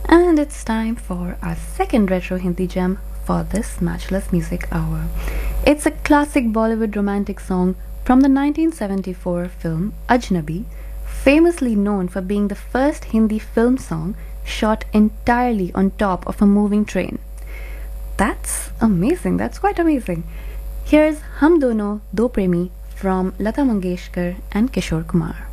And it's time for our second retro Hindi gem for this matchless music hour. It's a classic Bollywood romantic song from the 1974 film Ajnabi, famously known for being the first Hindi film song shot entirely on top of a moving train. That's amazing. That's quite amazing. Here's Hum Dono Do Premi from Lata Mangeshkar and Kishore Kumar.